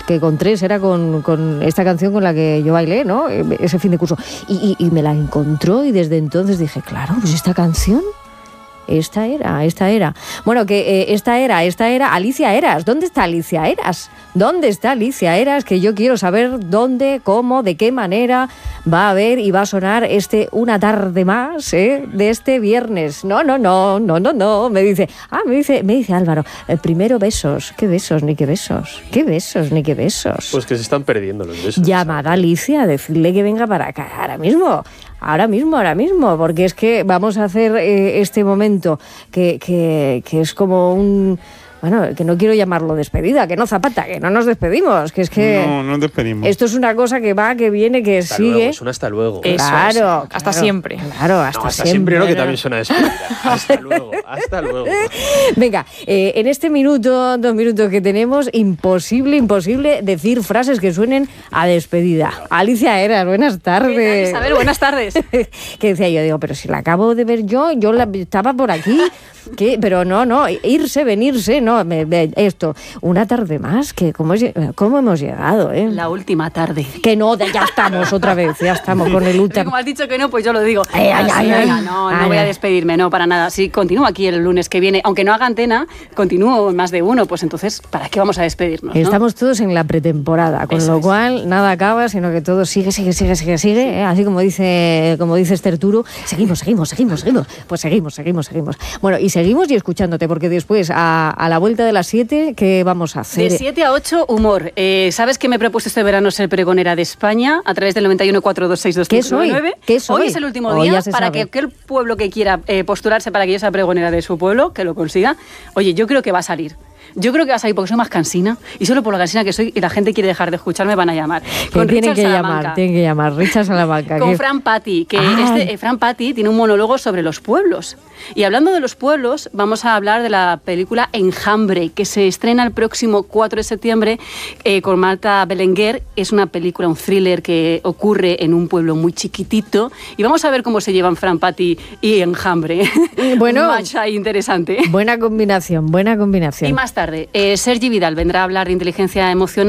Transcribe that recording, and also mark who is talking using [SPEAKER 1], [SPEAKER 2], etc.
[SPEAKER 1] que con 3 era con esta canción con la que yo bailé, ¿no? Ese fin de curso. Y me la encontró y desde entonces dije, claro, pues esta canción... Esta era. Bueno, que esta era Alicia Eras. ¿Dónde está Alicia Eras? ¿Dónde está Alicia Eras? Que yo quiero saber dónde, cómo, de qué manera va a haber y va a sonar una tarde más, de este viernes. No. Me dice Álvaro, primero besos. ¿Qué besos, ni qué besos? ¿Qué besos, ni qué besos?
[SPEAKER 2] Pues que se están perdiendo los besos.
[SPEAKER 1] Llamad a Alicia, decirle que venga para acá ahora mismo, porque es que vamos a hacer este momento que es como un... Bueno, que no quiero llamarlo despedida, que no Zapata, que no nos despedimos, que es que...
[SPEAKER 3] No nos despedimos.
[SPEAKER 1] Esto es una cosa que va, que viene, que
[SPEAKER 2] hasta
[SPEAKER 1] sigue...
[SPEAKER 2] Luego, es un hasta luego.
[SPEAKER 1] Claro,
[SPEAKER 4] hasta siempre.
[SPEAKER 1] Claro, hasta
[SPEAKER 2] siempre, ¿no? Que también suena despedida. Hasta luego.
[SPEAKER 1] Venga, en este 2 minutos que tenemos, imposible decir frases que suenen a despedida. Alicia Eras, buenas tardes.
[SPEAKER 4] A ver, buenas tardes.
[SPEAKER 1] Que decía yo, digo, pero si la acabo de ver yo estaba por aquí... ¿Qué? Pero no, irse, venirse, no, esto, una tarde más, que ¿cómo hemos llegado,
[SPEAKER 4] La última tarde.
[SPEAKER 1] Que no, ya estamos otra vez, ya estamos con el último.
[SPEAKER 4] Como has dicho que no, pues yo lo digo. No voy a despedirme, no, para nada. Sí, continúo aquí el lunes que viene, aunque no haga antena, continúo más de uno, pues entonces, ¿para qué vamos a despedirnos?
[SPEAKER 1] Estamos todos en la pretemporada, con lo cual nada acaba, sino que todo sigue, así como dice Esther Turo, seguimos. Pues seguimos. Bueno, y seguimos y escuchándote, porque después, a la vuelta de las 7, ¿qué vamos a hacer?
[SPEAKER 4] De 7 a 8, humor. ¿Sabes que me he propuesto este verano ser pregonera de España a través del 91-426-2599?
[SPEAKER 1] ¿Qué es hoy?
[SPEAKER 4] Hoy es el último día para que aquel pueblo que quiera postularse para que yo sea pregonera de su pueblo, que lo consiga. Oye, yo creo que va a salir. Porque soy más cansina y solo por lo cansina que soy y la gente quiere dejar de escucharme van a llamar.
[SPEAKER 1] Tienen que llamar, Richard Salamanca.
[SPEAKER 4] Con Fran Patti, que Fran Patti tiene un monólogo sobre los pueblos. Y hablando de los pueblos, vamos a hablar de la película Enjambre, que se estrena el próximo 4 de septiembre con Marta Belenguer. Es una película, un thriller que ocurre en un pueblo muy chiquitito. Y vamos a ver cómo se llevan Fran Patti y Enjambre.
[SPEAKER 1] Bueno,
[SPEAKER 4] un match ahí interesante.
[SPEAKER 1] Buena combinación.
[SPEAKER 4] Y más tarde, Sergi Vidal vendrá a hablar de inteligencia emocional.